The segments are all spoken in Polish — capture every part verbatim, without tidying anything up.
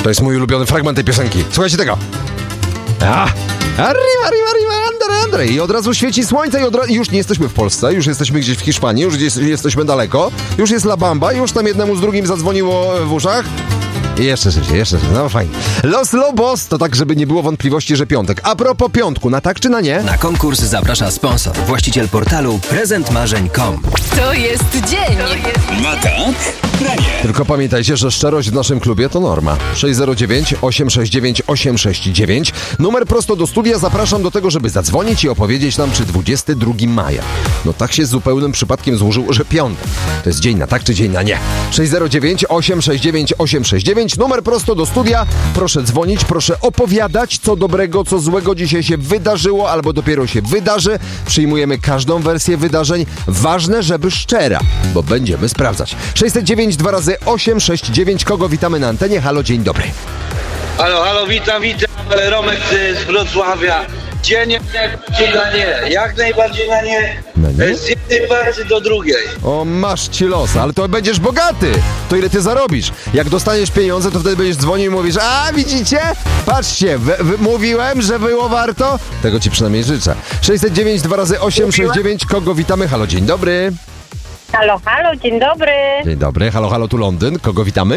To jest mój ulubiony fragment tej piosenki. Słuchajcie tego. A, arriva, arriva, arriva, andre, andre. I od razu świeci słońce i od ra- już nie jesteśmy w Polsce, już jesteśmy gdzieś w Hiszpanii, już gdzieś jesteśmy daleko, już jest La Bamba, już tam jednemu z drugim zadzwoniło w uszach. I jeszcze szybciej, jeszcze szybciej, no fajnie. Los Lobos, to tak, żeby nie było wątpliwości, że piątek. A propos piątku, na tak czy na nie? Na konkurs zaprasza sponsor, właściciel portalu prezent marzeń kropka com. To jest dzień. Na tak, na nie. Tylko pamiętajcie, że szczerość w naszym klubie to norma. sześć zero dziewięć, osiem sześć dziewięć, osiem sześć dziewięć. Numer prosto do studia. Zapraszam do tego, żeby zadzwonić i opowiedzieć nam, czy dwudziestego drugiego maja. No tak się z zupełnym przypadkiem złożyło, że piątek. To jest dzień na tak, czy dzień na nie. sześć zero dziewięć, osiem sześć dziewięć, osiem sześć dziewięć. Numer prosto do studia. Proszę dzwonić, proszę opowiadać, co dobrego, co złego dzisiaj się wydarzyło albo dopiero się wydarzy. Przyjmujemy każdą wersję wydarzeń. Ważne, żeby szczera, bo będziemy sprawdzać. sześćset dziewięć, dwa razy osiem sześć dziewięć. Kogo witamy na antenie? Halo, dzień dobry. Halo, halo, witam, witam. Romek z Wrocławia. Dzień jak najbardziej na nie. Jak najbardziej na nie. Na nie? Z jednej partii do drugiej. O, masz ci los, ale to będziesz bogaty. To ile ty zarobisz? Jak dostaniesz pieniądze, to wtedy będziesz dzwonił i mówisz: a, widzicie? Patrzcie, w, w, mówiłem, że było warto. Tego ci przynajmniej życzę. sześćset dziewięć, dwa razy osiem sześć dziewięć. Kogo witamy? Halo, dzień dobry. Halo, halo, dzień dobry. Dzień dobry. Halo, halo, tu Londyn. Kogo witamy?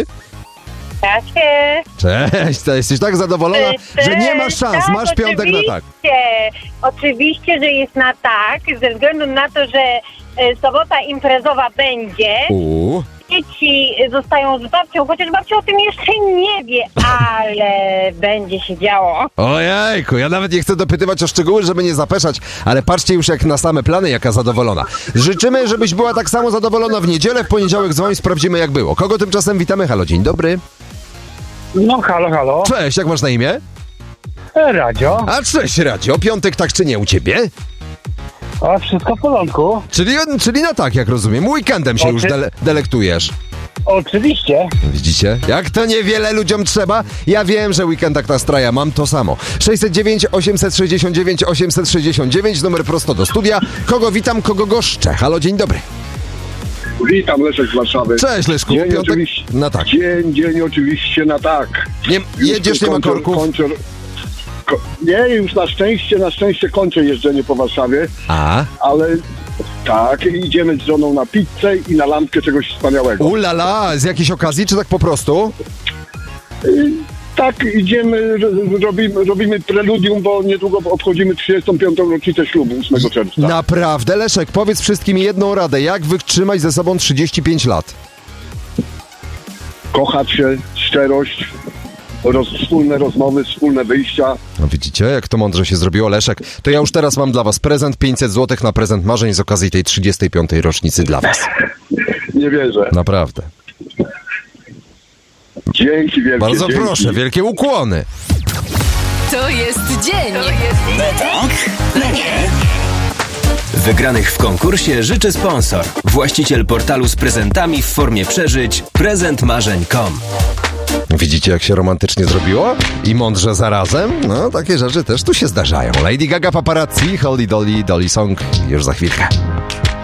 Cześć. Cześć, to jesteś tak zadowolona, że nie masz szans. Tak, Masz piątek oczywiście. na tak. Oczywiście, że jest na tak, ze względu na to, że e, sobota imprezowa będzie. Uuu. Dzieci zostają z babcią, chociaż babcia o tym jeszcze nie wie, ale będzie się działo. Ojejku, ja nawet nie chcę dopytywać o szczegóły, żeby nie zapeszać, ale patrzcie już jak na same plany, jaka zadowolona. Życzymy, żebyś była tak samo zadowolona w niedzielę, w poniedziałek dzwoń, sprawdzimy jak było. Kogo tymczasem witamy? Halo, dzień dobry. No halo, halo. Cześć, jak masz na imię? Radio. A cześć, Radio. Piątek tak czy nie u ciebie? A wszystko w porządku. Czyli, czyli na tak, jak rozumiem. Weekendem się Oczy... już dele- delektujesz. Oczywiście. Widzicie? Jak to niewiele ludziom trzeba? Ja wiem, że weekend tak nastraja. Mam to samo. sześćset dziewięć, osiemset sześćdziesiąt dziewięć, osiemset sześćdziesiąt dziewięć. Numer prosto do studia. Kogo witam, kogo goszczę. Halo, dzień dobry. Witam, Leszek z Warszawy. Cześć, Leszku. Dzień Piątek oczywiście, na tak. Dzień, dzień oczywiście na tak. Nie, jedziesz, nie ma kończę, korków? Kończę, ko, nie, już na szczęście, na szczęście kończę jeżdżenie po Warszawie. A? Ale tak, idziemy z żoną na pizzę i na lampkę czegoś wspaniałego. Ulala, z jakiejś okazji, czy tak po prostu? Y, tak, idziemy, r- robimy, robimy preludium, bo niedługo obchodzimy trzydziestą piątą rocznicę ślubu, ósmego czerwca. Naprawdę, Leszek, powiedz wszystkim jedną radę. Jak wytrzymać ze sobą trzydzieści pięć lat? Kochać się, szczerość, roz, wspólne rozmowy, wspólne wyjścia. No widzicie, jak to mądrze się zrobiło, Leszek. To ja już teraz mam dla was prezent, pięćset złotych na prezent marzeń z okazji tej trzydziestej piątej rocznicy dla was. Nie wierzę. Naprawdę. Dzięki wielkie. Bardzo dzięki. proszę, wielkie ukłony. To jest dzień. Na tak, na nie. Wygranych w konkursie życzy sponsor, właściciel portalu z prezentami w formie przeżyć prezent marzeń kropka com. Widzicie, jak się romantycznie zrobiło? I mądrze zarazem? No, takie rzeczy też tu się zdarzają. Lady Gaga, Paparazzi, Holly Dolly, Dolly Song już za chwilkę.